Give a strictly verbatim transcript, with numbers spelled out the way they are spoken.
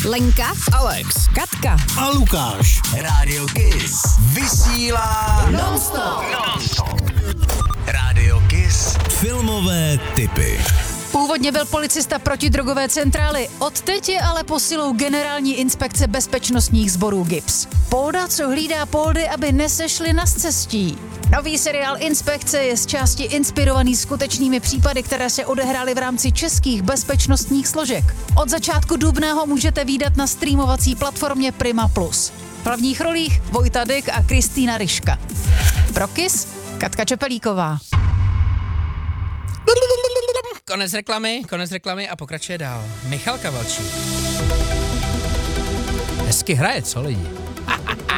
Lenka, Alex, Katka a Lukáš. Rádio Kiss vysílá non-stop. non-stop. Rádio Kiss. Filmové tipy. Původně byl policista protidrogové centrály, odteď je ale posilou generální inspekce bezpečnostních sborů G I B S. Polda, co hlídá poldy, aby nesešly na scestí. Nový seriál Inspekce je z části inspirovaný skutečnými případy, které se odehrály v rámci českých bezpečnostních složek. Od začátku dubna ho můžete vídat na streamovací platformě Prima plus. V hlavních rolích Vojta Dyk a Kristýna Ryška. Pro Kiss Katka Čepelíková. Konec reklamy, konec reklamy a pokračuje dál. Michal Kavalčík. Hezky hraje, co lidi?